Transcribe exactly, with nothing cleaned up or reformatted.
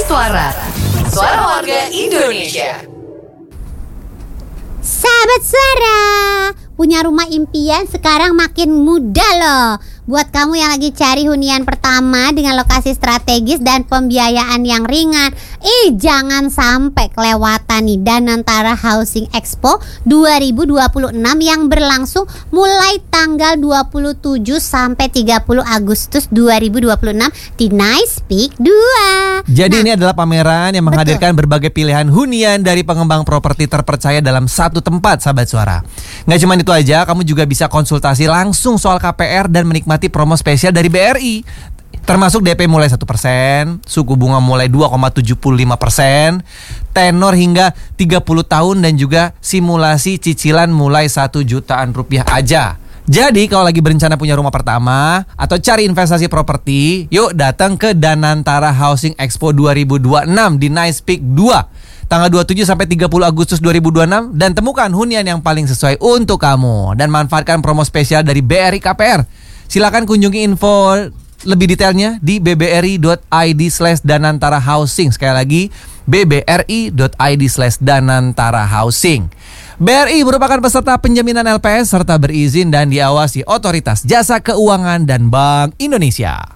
Suara. Suara warga Indonesia. Sahabat Suara, punya rumah impian sekarang makin mudah loh. Buat kamu yang lagi cari hunian pertama dengan lokasi strategis dan pembiayaan yang ringan, Ih jangan sampai kelewatan nih Danantara Housing Expo dua ribu dua puluh enam yang berlangsung mulai tanggal dua puluh tujuh sampai tiga puluh Agustus dua ribu dua puluh enam di Nice Peak dua. Jadi Nah, ini adalah pameran yang menghadirkan betul. berbagai pilihan hunian dari pengembang properti terpercaya dalam satu tempat, sahabat Suara. Nggak cuma itu aja, kamu juga bisa konsultasi langsung soal K P R dan menikmati promo spesial dari B R I. Termasuk D P mulai satu persen, suku bunga mulai dua koma tujuh lima persen, tenor hingga tiga puluh tahun dan juga simulasi cicilan mulai satu jutaan rupiah aja. Jadi kalau lagi berencana punya rumah pertama atau cari investasi properti, yuk datang ke Danantara Housing Expo dua ribu dua puluh enam di Nice Peak dua tanggal dua puluh tujuh sampai tiga puluh Agustus dua ribu dua puluh enam dan temukan hunian yang paling sesuai untuk kamu dan manfaatkan promo spesial dari B R I K P R. Silakan kunjungi info lebih detailnya di b b r i dot i d slash danantara housing. Sekali lagi b b r i dot i d slash danantara housing. B R I merupakan peserta penjaminan L P S serta berizin dan diawasi Otoritas Jasa Keuangan dan Bank Indonesia.